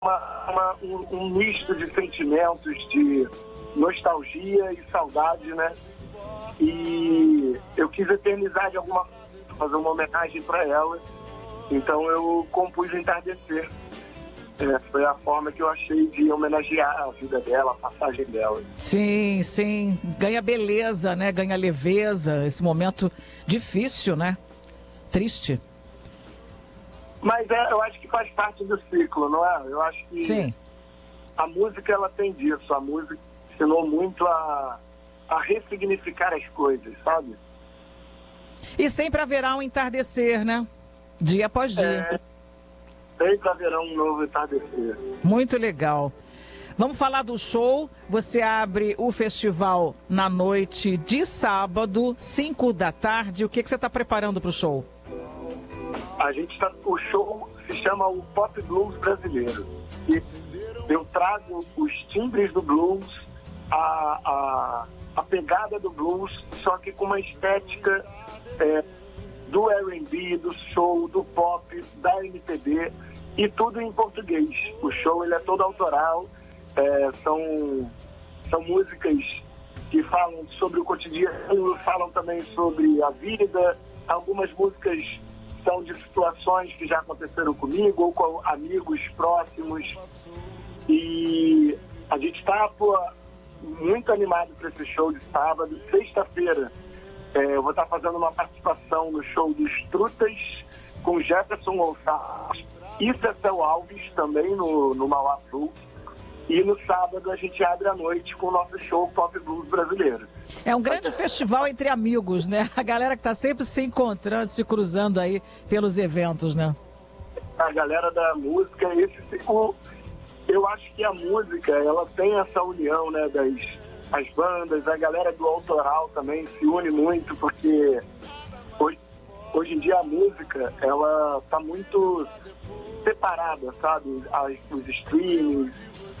um misto de sentimentos, de nostalgia e saudade, né? E eu quis eternizar de alguma forma, fazer uma homenagem para ela. Então eu compus Entardecer. Foi a forma que eu achei de homenagear a vida dela, a passagem dela. Sim, sim. Ganha beleza, né? Ganha leveza. Esse momento difícil, né? Triste. Mas eu acho que faz parte do ciclo, não é? Eu acho que sim. A música, ela tem disso. A música ensinou muito a ressignificar as coisas, sabe? E sempre haverá um entardecer, né? Dia após dia. Sempre haverá um novo entardecer. Muito legal. Vamos falar do show. Você abre o festival na noite de sábado, 5 da tarde. O que você está preparando para o show? O show se chama o Pop Blues Brasileiro. E eu trago os timbres do blues, a pegada do blues, só que com uma estética do R&B, do soul, do pop, da MPB, e tudo em português. O show ele é todo autoral, são músicas que falam sobre o cotidiano, falam também sobre a vida. Algumas músicas são de situações que já aconteceram comigo ou com amigos próximos. E a gente está muito animado para esse show de sábado. Sexta-feira eu vou estar fazendo uma participação no show dos Trutas com Jefferson Gonçalves e Cecel Alves também no Mauá Blues. E no sábado a gente abre a noite com o nosso show Pop Blues Brasileiro. É um grande festival entre amigos, né? A galera que está sempre se encontrando, se cruzando aí pelos eventos, né? A galera da música, eu acho que a música, ela tem essa união, né, das bandas, a galera do autoral também se une muito, porque hoje em dia a música, ela tá muito separada, sabe? Os streamings,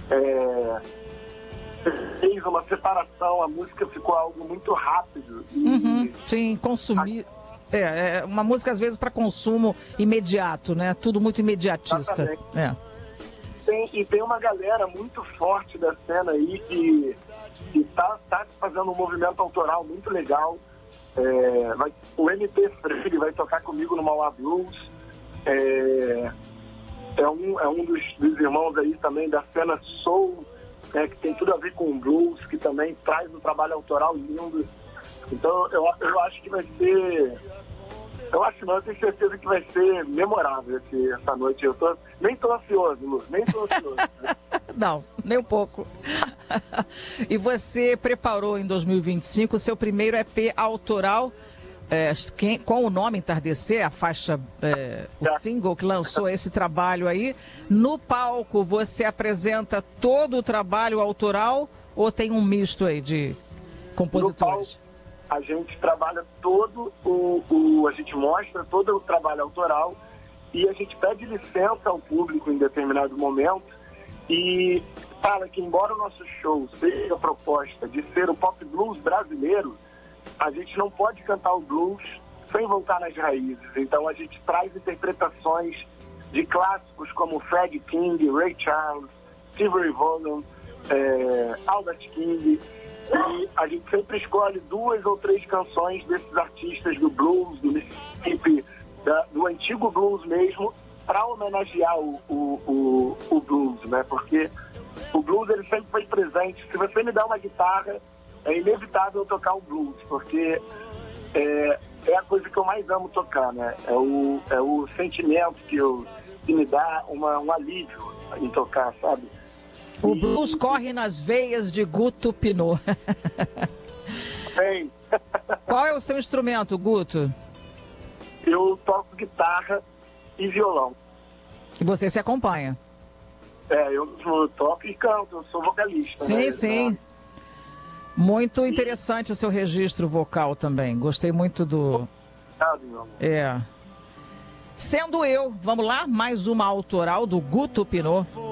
fez uma separação, a música ficou algo muito rápido. Sim, consumir. Uma música às vezes para consumo imediato, né? Tudo muito imediatista. Tem uma galera muito forte da cena aí que tá fazendo um movimento autoral muito legal. O MP Freire vai tocar comigo no Mauá Blues. É um dos irmãos aí também da cena soul, que tem tudo a ver com blues, que também traz um trabalho autoral lindo. Então eu acho que vai ser... eu tenho certeza que vai ser memorável essa noite. Nem tô ansioso, Lu, nem tô ansioso. Não, nem um pouco. E você preparou em 2025 o seu primeiro EP autoral, com o nome Entardecer, a faixa, o single que lançou esse trabalho aí. No palco você apresenta todo o trabalho autoral ou tem um misto aí de compositores? A gente trabalha a gente mostra todo o trabalho autoral e a gente pede licença ao público em determinado momento e fala que, embora o nosso show seja a proposta de ser o pop blues brasileiro, a gente não pode cantar o blues sem voltar nas raízes. Então a gente traz interpretações de clássicos como Freddie King, Ray Charles, Stevie Ray Vaughan, Albert King. E a gente sempre escolhe 2 ou 3 canções desses artistas do blues, do Mississippi, do antigo blues mesmo, para homenagear o blues, né? Porque o blues ele sempre foi presente. Se você me dá uma guitarra, é inevitável eu tocar o blues, porque é a coisa que eu mais amo tocar, né? É o sentimento que me dá um alívio em tocar, sabe? O blues corre nas veias de Guto Pinot. Bem. Qual é o seu instrumento, Guto? Eu toco guitarra e violão. E você se acompanha? Eu toco e canto, eu sou vocalista. Sim, né? sim. Muito interessante o seu registro vocal também. Gostei muito do... Obrigado, meu amor. Sendo eu, vamos lá, mais uma autoral do Guto Pinot.